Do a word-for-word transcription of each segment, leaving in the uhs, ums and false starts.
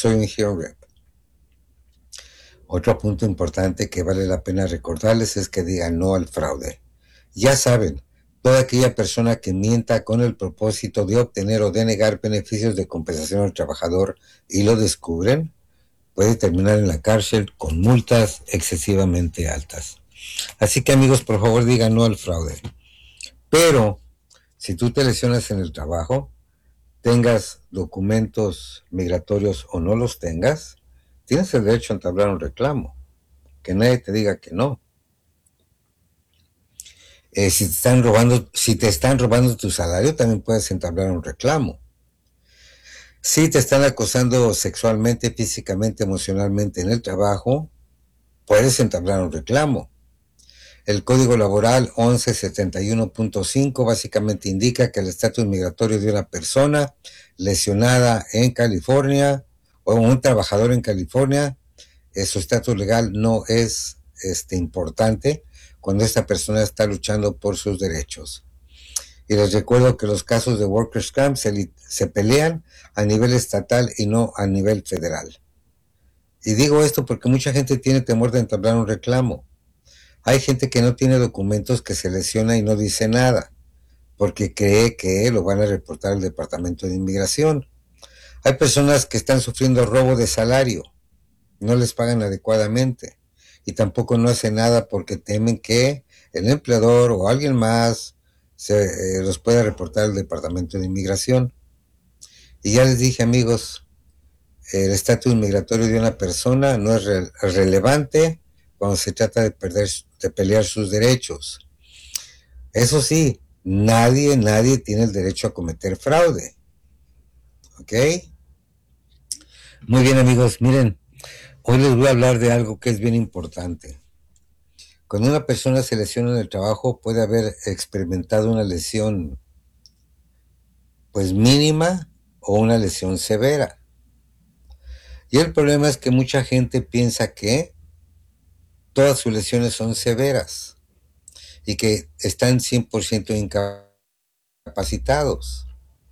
soy un hearing rep. Otro punto importante que vale la pena recordarles es que digan no al fraude. Ya saben, toda aquella persona que mienta con el propósito de obtener o denegar beneficios de compensación al trabajador y lo descubren, puede terminar en la cárcel con multas excesivamente altas. Así que amigos, por favor digan no al fraude. Pero si tú te lesionas en el trabajo, tengas documentos migratorios o no los tengas, tienes el derecho a entablar un reclamo. Que nadie te diga que no. Eh, si te están robando, si te están robando tu salario, también puedes entablar un reclamo. Si te están acosando sexualmente, físicamente, emocionalmente en el trabajo, puedes entablar un reclamo. El Código Laboral once setenta y uno punto cinco básicamente indica que el estatus migratorio de una persona lesionada en California o un trabajador en California, eh, su estatus legal no es este, importante cuando esta persona está luchando por sus derechos. Y les recuerdo que los casos de Workers' Camp se, se pelean a nivel estatal y no a nivel federal. Y digo esto porque mucha gente tiene temor de entablar un reclamo. Hay gente que no tiene documentos, que se lesiona y no dice nada, porque cree que lo van a reportar al Departamento de Inmigración. Hay personas que están sufriendo robo de salario, no les pagan adecuadamente, y tampoco no hacen nada porque temen que el empleador o alguien más se eh, los pueda reportar al Departamento de Inmigración. Y ya les dije, amigos, el estatus migratorio de una persona no es re relevante cuando se trata de perder, de pelear sus derechos. Eso sí, nadie, nadie tiene el derecho a cometer fraude. ¿Ok? Muy bien, amigos, miren, hoy les voy a hablar de algo que es bien importante. Cuando una persona se lesiona en el trabajo, puede haber experimentado una lesión, pues mínima, o una lesión severa. Y el problema es que mucha gente piensa que todas sus lesiones son severas y que están cien por ciento incapacitados.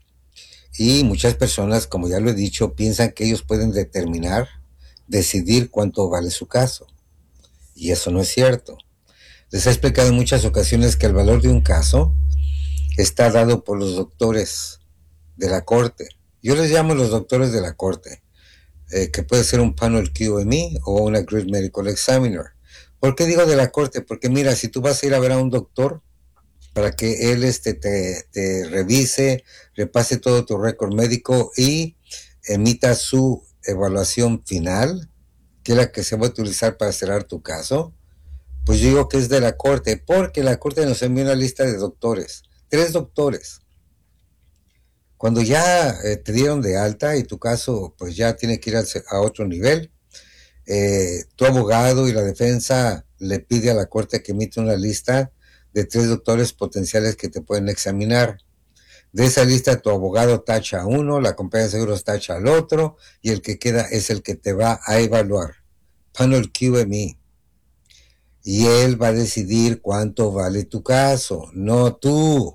Y muchas personas, como ya lo he dicho, piensan que ellos pueden determinar, decidir cuánto vale su caso. Y eso no es cierto. Les he explicado en muchas ocasiones que el valor de un caso está dado por los doctores de la corte. Yo les llamo los doctores de la corte, eh, que puede ser un panel Q M E o una Grid Medical Examiner. ¿Por qué digo de la corte? Porque mira, si tú vas a ir a ver a un doctor para que él este, te, te revise, repase todo tu récord médico y emita su evaluación final, que es la que se va a utilizar para cerrar tu caso, pues yo digo que es de la corte, porque la corte nos envió una lista de doctores, tres doctores. Cuando ya eh, te dieron de alta y tu caso pues ya tiene que ir a, a otro nivel, eh, tu abogado y la defensa le pide a la corte que emita una lista de tres doctores potenciales que te pueden examinar. De esa lista tu abogado tacha a uno, la compañía de seguros tacha al otro y el que queda es el que te va a evaluar. Panel Q M E. Y él va a decidir cuánto vale tu caso, no tú.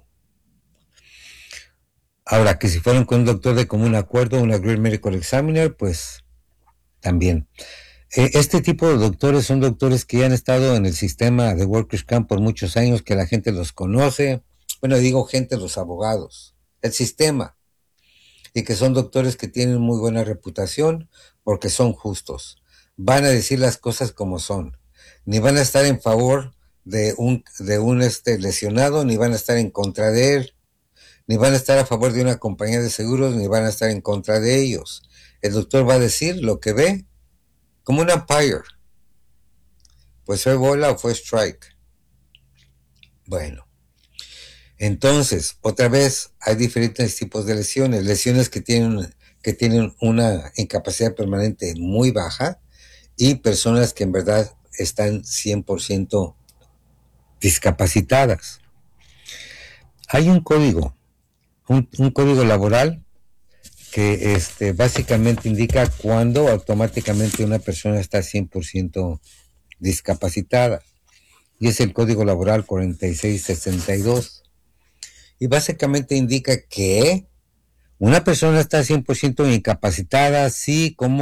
Ahora, que si fueron con un doctor de común acuerdo, una Grid Medical Examiner, pues también. Este tipo de doctores son doctores que ya han estado en el sistema de Workers' Camp por muchos años, que la gente los conoce. Bueno, digo gente, los abogados, el sistema. Y que son doctores que tienen muy buena reputación porque son justos. Van a decir las cosas como son. Ni van a estar en favor de un, de un este, lesionado, ni van a estar en contra de él. Ni van a estar a favor de una compañía de seguros, ni van a estar en contra de ellos. El doctor va a decir lo que ve, como un umpire. Pues fue bola o fue strike. Bueno, entonces, otra vez, hay diferentes tipos de lesiones. Lesiones que tienen, que tienen una incapacidad permanente muy baja y personas que en verdad están cien por ciento discapacitadas. Hay un código, un, un código laboral que este, básicamente indica cuándo automáticamente una persona está cien por ciento discapacitada. Y es el Código Laboral cuarenta y seis sesenta y dos. Y básicamente indica que una persona está cien por ciento incapacitada si como